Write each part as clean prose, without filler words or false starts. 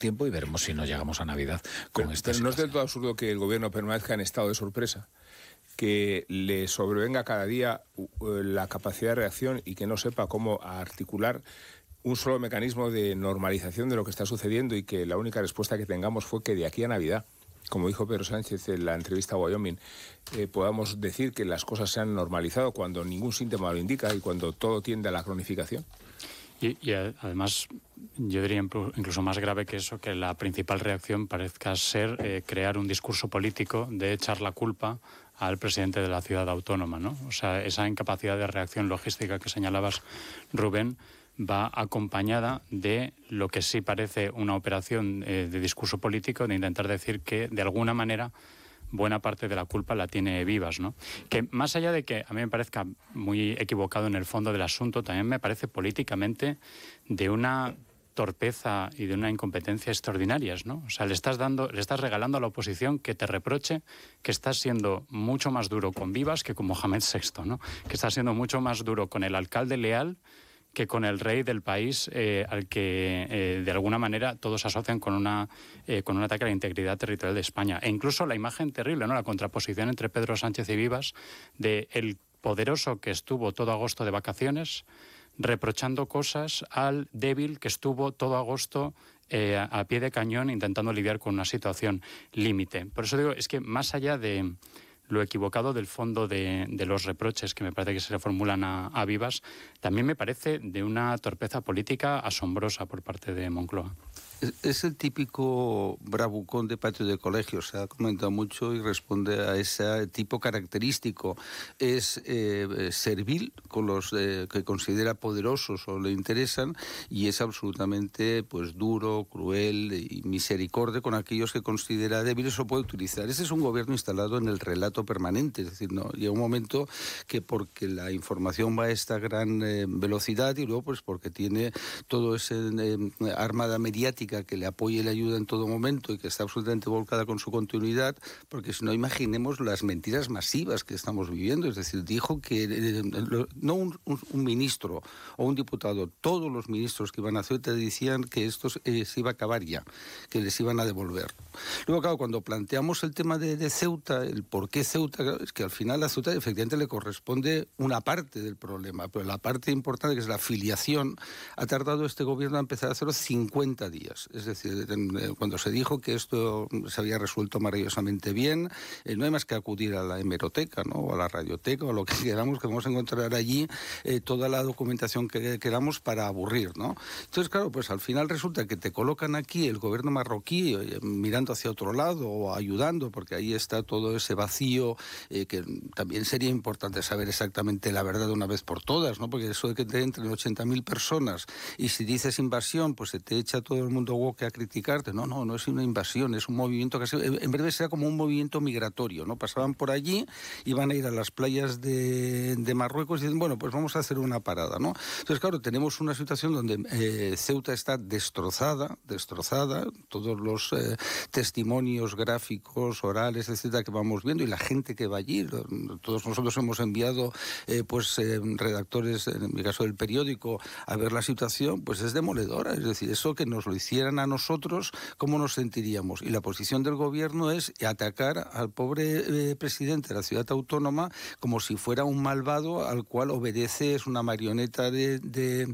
tiempo y veremos si no llegamos a Navidad con esta Pero no es del situación. todo absurdo que el gobierno permanezca en estado de sorpresa, que le sobrevenga cada día la capacidad de reacción y que no sepa cómo articular un solo mecanismo de normalización de lo que está sucediendo, y que la única respuesta que tengamos fue que de aquí a Navidad, como dijo Pedro Sánchez en la entrevista a Wyoming, podamos decir que las cosas se han normalizado cuando ningún síntoma lo indica y cuando todo tiende a la cronificación. Y además, yo diría incluso más grave que eso, que la principal reacción parezca ser crear un discurso político de echar la culpa al presidente de la ciudad autónoma, ¿no? O sea, esa incapacidad de reacción logística que señalabas, Rubén, va acompañada de lo que sí parece una operación de discurso político, de intentar decir que, de alguna manera, buena parte de la culpa la tiene Vivas, ¿no? Que más allá de que a mí me parezca muy equivocado en el fondo del asunto, también me parece políticamente de una torpeza y de una incompetencia extraordinarias, ¿no? O sea, le estás regalando a la oposición que te reproche que estás siendo mucho más duro con Vivas que con Mohamed VI, ¿no? Que estás siendo mucho más duro con el alcalde leal que con el rey del país, al que de alguna manera todos asocian con un ataque a la integridad territorial de España. E incluso la imagen terrible, ¿no? La contraposición entre Pedro Sánchez y Vivas, de el poderoso que estuvo todo agosto de vacaciones, reprochando cosas al débil que estuvo todo agosto a pie de cañón intentando lidiar con una situación límite. Por eso digo, es que más allá de lo equivocado del fondo de los reproches que me parece que se le formulan a Vivas, también me parece de una torpeza política asombrosa por parte de Moncloa. Es el típico bravucón de patio de colegio, se ha comentado mucho y responde a ese tipo característico. Es servil con los que considera poderosos o le interesan, y es absolutamente pues duro, cruel y misericordia con aquellos que considera débiles o puede utilizar. Ese es un gobierno instalado en el relato permanente, es decir, no llega un momento que porque la información va a esta gran velocidad, y luego pues porque tiene todo ese armada mediática que le apoye y le ayuda en todo momento y que está absolutamente volcada con su continuidad, porque si no, imaginemos las mentiras masivas que estamos viviendo. Es decir, dijo que no un ministro o un diputado, todos los ministros que iban a Ceuta decían que esto se iba a acabar ya, que les iban a devolver. Luego, claro, cuando planteamos el tema de Ceuta, el por qué Ceuta, es que al final a Ceuta efectivamente le corresponde una parte del problema, pero la parte importante, que es la filiación, ha tardado este gobierno a empezar a hacerlo 50 días. Es decir, cuando se dijo que esto se había resuelto maravillosamente bien, no hay más que acudir a la hemeroteca, ¿no? O a la radioteca, o lo que queramos, que vamos a encontrar allí toda la documentación que queramos para aburrir, ¿no? Entonces, claro, pues al final resulta que te colocan aquí el gobierno marroquí mirando hacia otro lado o ayudando, porque ahí está todo ese vacío, que también sería importante saber exactamente la verdad de una vez por todas, ¿no? Porque eso de que te entren 80.000 personas y si dices invasión, pues se te echa todo el mundo woke a criticarte. No es una invasión, es un movimiento que en breve será como un movimiento migratorio, ¿no? Pasaban por allí, iban a ir a las playas de Marruecos y dicen, bueno, pues vamos a hacer una parada, ¿no? Entonces, claro, tenemos una situación donde Ceuta está destrozada, todos los testimonios gráficos, orales, etcétera, que vamos viendo, y la gente que va allí, todos nosotros hemos enviado redactores, en mi caso del periódico, a ver la situación, pues es demoledora. Es decir, eso que nos lo hicieran a nosotros, ¿cómo nos sentiríamos? Y la posición del gobierno es atacar al pobre presidente de la ciudad autónoma como si fuera un malvado al cual obedece, es una marioneta de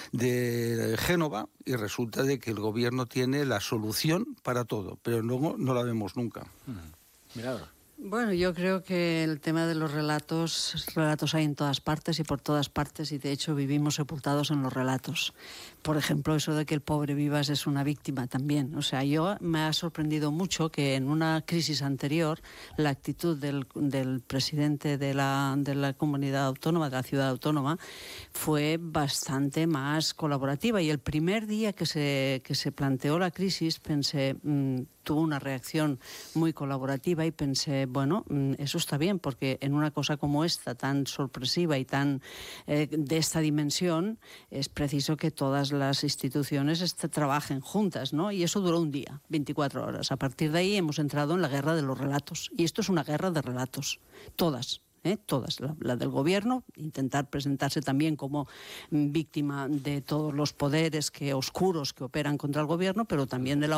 Génova, y resulta de que el gobierno tiene la solución para todo, pero luego no la vemos nunca. Mirad. Bueno, yo creo que el tema de los relatos hay en todas partes y por todas partes, y de hecho vivimos sepultados en los relatos. Por ejemplo, eso de que el pobre Vivas es una víctima también. O sea, me ha sorprendido mucho que en una crisis anterior la actitud del presidente de la comunidad autónoma, de la ciudad autónoma, fue bastante más colaborativa. Y el primer día que se planteó la crisis pensé, tuvo una reacción muy colaborativa y pensé, bueno, eso está bien, porque en una cosa como esta, tan sorpresiva y tan de esta dimensión, es preciso que todas las instituciones trabajen juntas, ¿no? Y eso duró un día, 24 horas. A partir de ahí hemos entrado en la guerra de los relatos. Y esto es una guerra de relatos, todas. Todas, la del gobierno, intentar presentarse también como víctima de todos los poderes oscuros que operan contra el gobierno, pero también de la